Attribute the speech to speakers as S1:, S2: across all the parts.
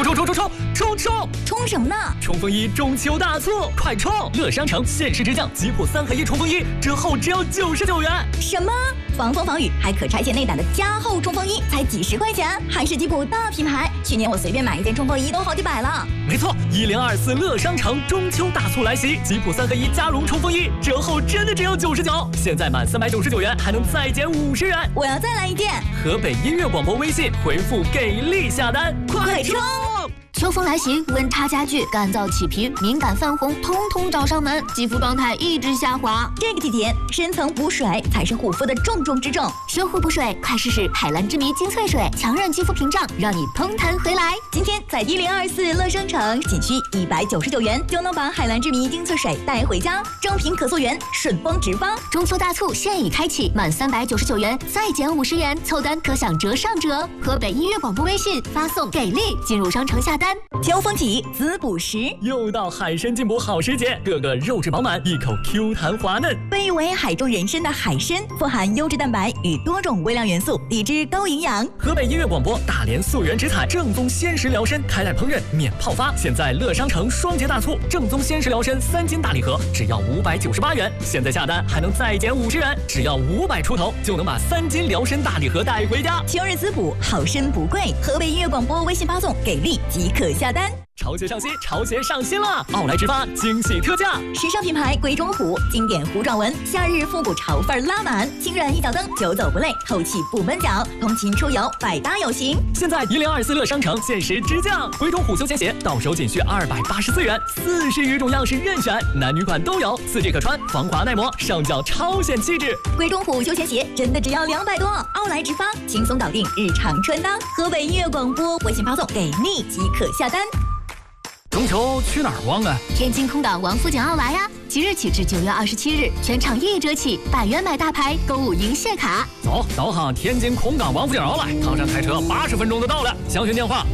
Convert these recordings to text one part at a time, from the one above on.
S1: 冲什么呢？
S2: 冲锋衣中秋大促，快冲！乐商城限时直降吉普3合1冲锋衣，折后只要99元。
S1: 什么？防风防雨还可拆卸内胆的加厚冲锋衣，才几十块钱，还是吉普大品牌。去年我随便买一件冲锋衣都好几百了。
S2: 没错，1024乐商城中秋大促来袭，吉普3合1加绒冲锋衣折后真的只有99，现在满399元还能再减50元。
S1: 我要再来一件。
S2: 河北音乐广播微信回复给力下单，快冲！
S3: 秋风来袭，温差加剧，干燥起皮、敏感泛红，通通找上门，肌肤状态一直下滑。
S1: 这个季节，深层补水才是护肤的重中之重。
S3: 修护补水，快试试海蓝之谜精粹水，强韧肌肤屏障，让你嘭弹回来。
S1: 今天在1024乐商城，仅需199元就能把海蓝之谜精粹水带回家，正品可溯源，顺丰直发。
S3: 中秋大促现已开启，满399元再减50元，凑单可享折上折。河北音乐广播微信发送给力，进入商城下单。
S1: 秋风起，滋补时，
S2: 又到海参进补好时节，个个肉质饱满，一口 Q 弹滑嫩。
S1: 被誉为海中人参的海参，富含优质蛋白与多种微量元素，抵制高营养。
S2: 河北音乐广播大连溯源植采正宗鲜食疗参，开袋烹饪免泡发。现在乐商城双节大促，正宗鲜食疗参3斤大礼盒只要598元，现在下单还能再减50元，只要500出头就能把3斤疗参大礼盒带回家。
S1: 秋日滋补，好参不贵。河北音乐广播微信发送给力即可下单。
S2: 潮鞋上新了！奥莱直发惊喜特价，
S1: 时尚品牌鬼冢虎，经典弧状纹，夏日复古潮范拉满，轻软一脚蹬，久走不累，透气不闷脚，通勤出游百搭有型。
S2: 现在1024乐商城限时直降，鬼冢虎休闲鞋到手仅需284元，40余种样式任选，男女款都有，4G 可穿，防滑耐磨，上脚超显气质。
S1: 鬼冢虎休闲鞋真的只要200多，奥莱直发，轻松搞定日常穿搭。河北音乐广播微信发送给力即可下单。
S2: 中秋去哪儿逛啊？
S3: 天津空港王府井奥莱呀，即日起至9月27日，全场1折起，100元买大牌，购物赢谢卡。
S2: 走，导航天津空港王府井奥莱，唐山开车80分钟就到了。详询电话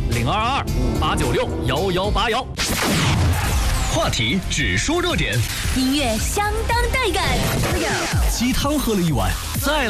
S2: 022258961181。
S4: 话题只说热点，
S1: 音乐相当带感。
S4: 鸡汤喝了一碗，再来